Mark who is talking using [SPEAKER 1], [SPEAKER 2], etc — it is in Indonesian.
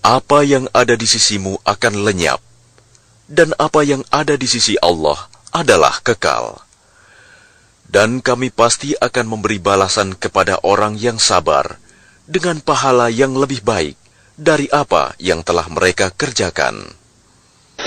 [SPEAKER 1] Apa yang ada di sisimu akan lenyap, dan apa yang ada di sisi Allah adalah kekal. Dan kami pasti akan memberi balasan kepada orang yang sabar dengan pahala yang lebih baik dari apa yang telah mereka kerjakan.